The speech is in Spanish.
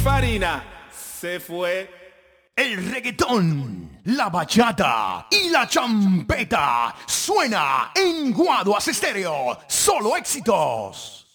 Farina se fue. El reggaetón, la bachata y la champeta suena en Guaduas Estéreo. Solo éxitos.